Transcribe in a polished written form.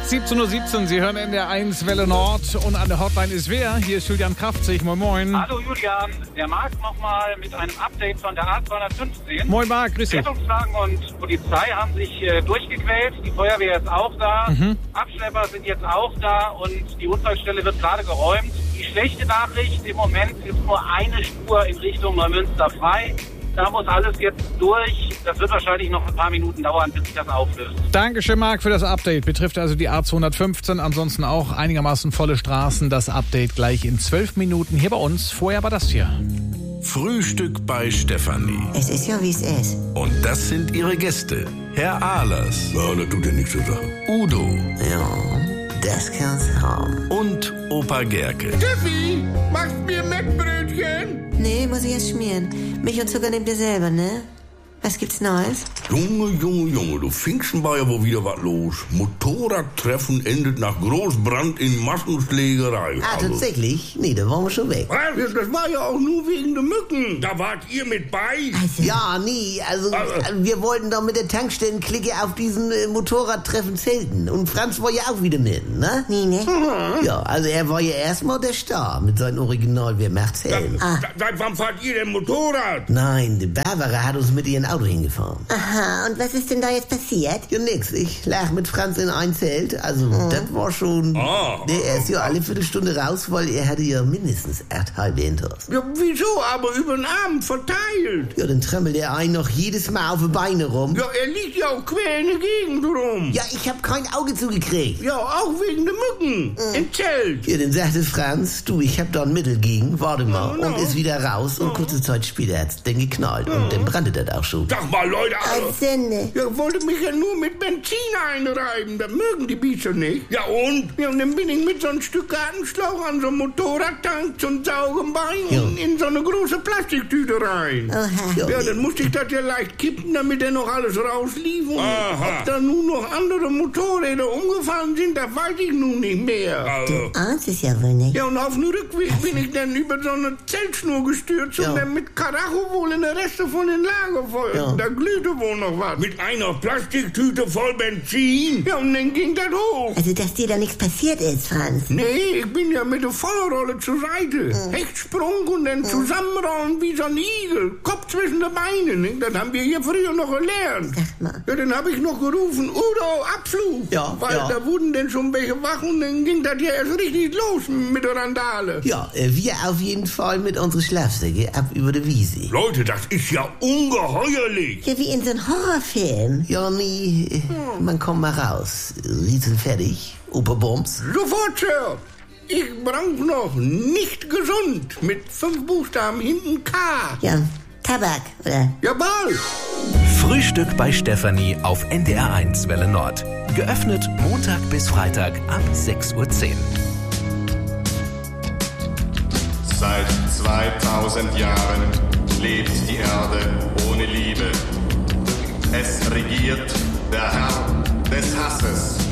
17:17 Uhr, Sie hören NDR1 Welle Nord und an der Hotline ist wer? Hier ist Julian Kraftzig, moin moin. Hallo Julian, der Marc nochmal mit einem Update von der A215. Moin Marc, grüß dich. Rettungswagen und Polizei haben sich durchgequält, die Feuerwehr ist auch da, Abschlepper sind jetzt auch da und die Unfallstelle wird gerade geräumt. Die schlechte Nachricht, im Moment ist nur eine Spur in Richtung Neumünster frei. Da muss alles jetzt durch. Das wird wahrscheinlich noch ein paar Minuten dauern, bis sich das auflöst. Dankeschön, Marc, für das Update. Betrifft also die A215, ansonsten auch einigermaßen volle Straßen. Das Update gleich in 12 Minuten hier bei uns. Vorher war das hier. Frühstück bei Stefanie. Es ist ja, wie es ist. Und das sind ihre Gäste. Herr Ahlers. Ja, das tut ja nichts zur Sache. Udo. Ja, das kann's haben. Und Opa Gerke. Steffi, machst mir Mettbrötchen? Nee, muss ich erst schmieren. Milch und Zucker nehmt ihr selber, ne? Was gibt's Neues? Junge, du Pfingsten war ja wohl wieder was los. Motorradtreffen endet nach Großbrand in Massenschlägerei. Ah, tatsächlich? Nee, da waren wir schon weg. Was? Das war ja auch nur wegen der Mücken. Da wart ihr mit bei? Ja, nie. Also, wir wollten doch mit der Tankstellenklicke auf diesen Motorradtreffen zelten. Und Franz war ja auch wieder mit, ne? Nee, ne? Ja, also er war ja erstmal der Star mit seinem Original Wer macht's Helm. Seit wann fahrt ihr denn Motorrad? Nein, die Barbara hat uns mit ihrem Auto hingefahren. Aha, und was ist denn da jetzt passiert? Ja, nix. Ich lag mit Franz in ein Zelt. Also, das war schon... Er ist ja alle Viertelstunde raus, weil er hatte ja mindestens 8 halbe Intos. Ja, wieso? Aber über den Abend verteilt. Ja, dann tremmelt er einen noch jedes Mal auf die Beine rum. Ja, er liegt ja auch quer in der Gegend rum. Ja, ich hab kein Auge zugekriegt. Ja, auch wegen der Mücken. Im Zelt. Ja, dann sagte Franz, du, ich hab da ein Mittel gegen, warte mal. Und ist wieder raus und kurze Zeit später hat's dann geknallt. Und dann brannte das auch schon. Sag mal, Leute, Sünde. ja, wollte mich ja nur mit Benzin einreiben. Das mögen die Biester nicht. Ja, und? Ja, und dann bin ich mit so einem Stück Gartenschlauch an so einem Motorradtank zum Saugenbein und in so eine große Plastiktüte rein. Oha. Ja, dann musste ich das ja leicht kippen, damit er noch alles rauslief. Und ob da nun noch andere Motorräder umgefahren sind, das weiß ich nun nicht mehr. Ahnst es ja wohl nicht. Ja, und auf dem Rückweg bin ich dann über so eine Zeltschnur gestürzt und dann mit Karacho wohl in der Reste von den Lagerfeuern. Ja. Da glühte wohl noch was. Mit einer Plastiktüte voll Benzin? Ja, und dann ging das hoch. Also, dass dir da nichts passiert ist, Franz. Nee, ich bin ja mit der Feuerrolle zur Seite. Hechtsprung und dann zusammenrollen wie so ein Igel. Kopf zwischen den Beinen. Ne? Das haben wir hier früher noch gelernt. Sag mal. Ja, dann habe ich noch gerufen, Udo, Abflug. Ja, Weil ja. da wurden denn schon welche wach und dann ging das ja erst richtig los mit der Randale. Ja, wir auf jeden Fall mit unseren Schlafsäcke ab über die Wiese. Leute, das ist ja ungeheuerlich. Ja, wie in so einem Horrorfilm. Ja, nee, man kommt mal raus. Riesen fertig, Operbums. Sofort, Sir. Ich brauch noch nicht gesund mit 5 Buchstaben hinten K. Ja, Tabak, oder? Jawohl. Frühstück bei Stefanie auf NDR1 Welle Nord. Geöffnet Montag bis Freitag ab 6:10 Uhr. Seit 2000 Jahren lebt die Erde ohne Liebe. Es regiert der Herr des Hasses.